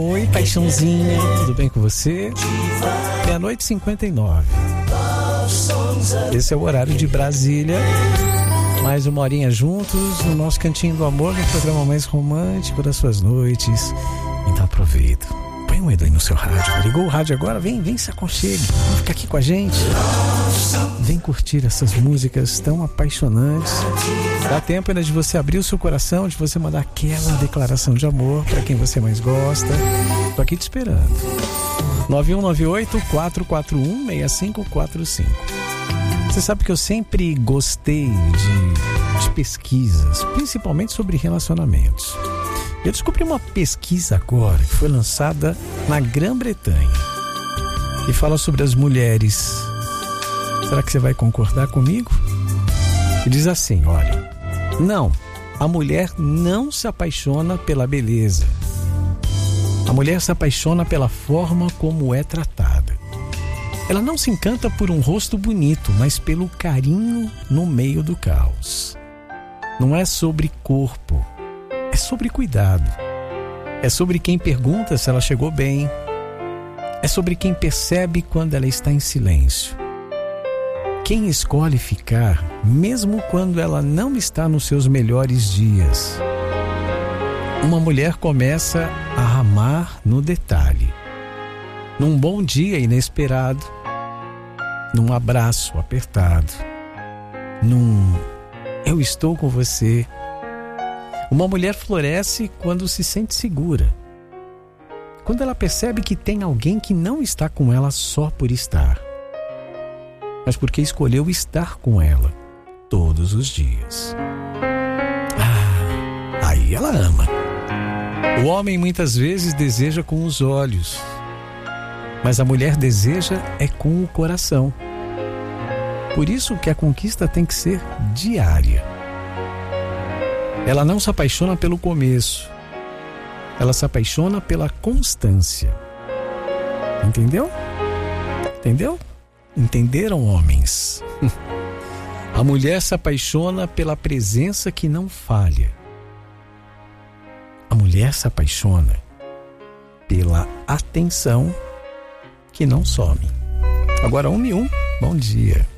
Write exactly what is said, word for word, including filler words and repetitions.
Oi, paixãozinha, tudo bem com você? Meia-noite e cinquenta e nove. Esse é o horário de Brasília. Mais uma horinha juntos no nosso Cantinho do Amor, no programa mais romântico das suas noites. Então aproveita. Põe um dedo aí no seu rádio. Ligou o rádio agora? Vem, vem, se aconchegue. Vem ficar aqui com a gente. Vem curtir essas músicas tão apaixonantes. Dá tempo ainda de você abrir o seu coração, de você mandar aquela declaração de amor para quem você mais gosta. Tô aqui te esperando. nove um nove oito, quatro quatro um, seis cinco quatro cinco. Você sabe que eu sempre gostei de, de pesquisas, principalmente sobre relacionamentos. Eu descobri uma pesquisa agora que foi lançada na Grã-Bretanha e fala sobre as mulheres. Será que você vai concordar comigo? E diz assim, olha, não, a mulher não se apaixona pela beleza. A mulher se apaixona pela forma como é tratada. Ela não se encanta por um rosto bonito, mas pelo carinho no meio do caos. Não é sobre corpo, é sobre cuidado. É sobre quem pergunta se ela chegou bem. É sobre quem percebe quando ela está em silêncio. Quem escolhe ficar, mesmo quando ela não está nos seus melhores dias. Uma mulher começa a amar no detalhe. Num bom dia inesperado. Num abraço apertado. Num eu estou com você. Uma mulher floresce quando se sente segura. Quando ela percebe que tem alguém que não está com ela só por estar, mas porque escolheu estar com ela todos os dias. Ah, aí ela ama. O homem muitas vezes deseja com os olhos, mas a mulher deseja é com o coração. Por isso que a conquista tem que ser diária. Ela não se apaixona pelo começo. Ela se apaixona pela constância. Entendeu? Entendeu? Entenderam, homens? A mulher se apaixona pela presença que não falha. A mulher se apaixona pela atenção que não some. Agora, um e um, bom dia.